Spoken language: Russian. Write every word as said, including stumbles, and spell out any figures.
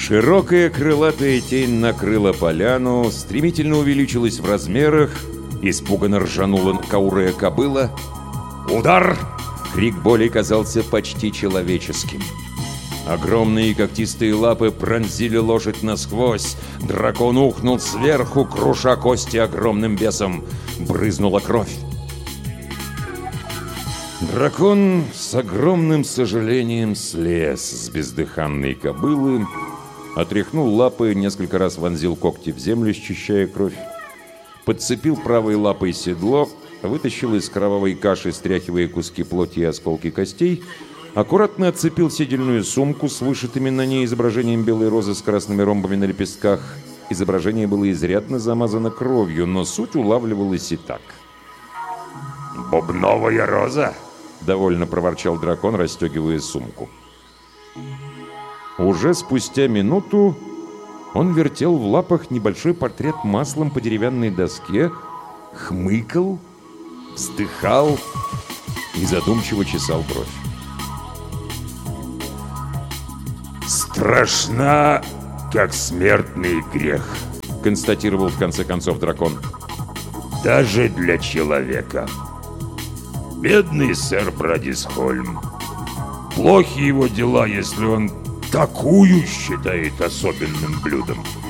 Широкая крылатая тень накрыла поляну, стремительно увеличилась в размерах, испуганно ржанула каурая кобыла. «Удар!» Крик боли казался почти человеческим. Огромные когтистые лапы пронзили лошадь насквозь. Дракон ухнул сверху, круша кости огромным весом. Брызнула кровь. Дракон с огромным сожалением слез с бездыханной кобылы, отряхнул лапы, несколько раз вонзил когти в землю, счищая кровь, подцепил правой лапой седло, вытащил из кровавой каши, стряхивая куски плоти и осколки костей, аккуратно отцепил седельную сумку с вышитыми на ней изображением белой розы с красными ромбами на лепестках. Изображение было изрядно замазано кровью, но суть улавливалась и так. «Бубновая роза!» — довольно проворчал дракон, расстегивая сумку. Уже спустя минуту он вертел в лапах небольшой портрет маслом по деревянной доске, хмыкал, вздыхал и задумчиво чесал бровь. «Страшна, как смертный грех», — констатировал в конце концов дракон. «Даже для человека. Бедный сэр Брадисхольм. Плохи его дела, если он такую считает особенным блюдом».